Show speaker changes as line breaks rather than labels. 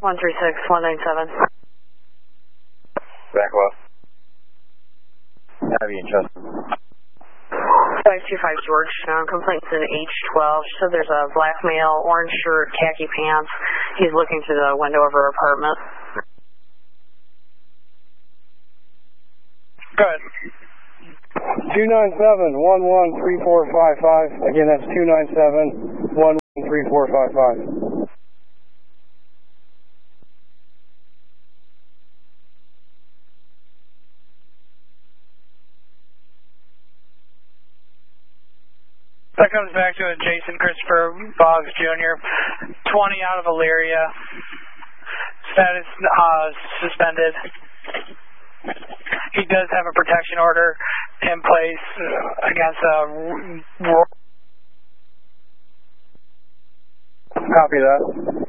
136197.
Back off. Heavy and Chester.
525 George. Complaints in H12. So there's a black male, orange shirt, khaki pants. He's looking through the window of her apartment.
Go ahead.
297-113455. Again, that's 297-113455.
That comes back to a Jason Christopher Boggs Jr., 20 out of Elyria. Status suspended. He does have a protection order in place against
Copy that.